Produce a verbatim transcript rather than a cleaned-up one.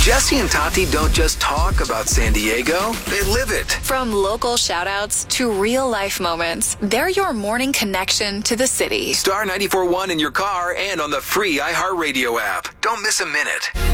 Jesse and Tati don't just talk about San Diego, they live it. From local shout-outs to real-life moments, they're your morning connection to the city. Star ninety-four point one in your car and on the free iHeartRadio app. Don't miss a minute.